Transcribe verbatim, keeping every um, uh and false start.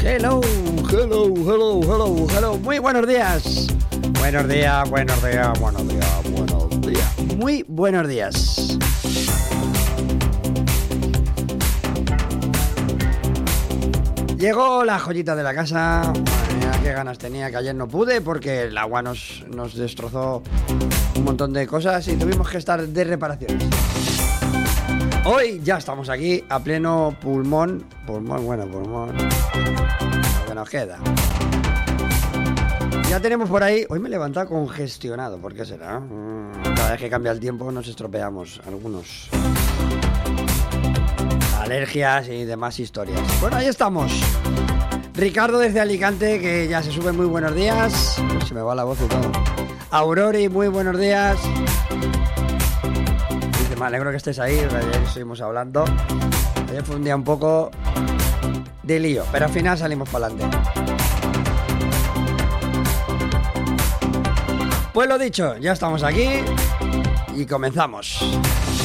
Hello, hello, hello, hello, hello. Muy buenos días. Buenos días, buenos días, buenos días, buenos días. Muy buenos días. Llegó la joyita de la casa. Madre mía, qué ganas tenía, que ayer no pude porque el agua nos, nos destrozó un montón de cosas y tuvimos que estar de reparaciones. Hoy ya estamos aquí a pleno pulmón. Pulmón, bueno, pulmón. Lo que nos queda. Ya tenemos por ahí. Hoy me he levantado congestionado. ¿Por qué será? Cada vez que cambia el tiempo nos estropeamos algunos. Alergias y demás historias. Bueno, ahí estamos. Ricardo desde Alicante, que ya se sube. Muy buenos días. Se me va la voz y todo. Aurori, muy buenos días. Dice, me alegro que estés ahí. Ayer estuvimos hablando. Ayer fue un día un poco de lío, pero al final salimos para adelante. Pues lo dicho, ya estamos aquí y comenzamos.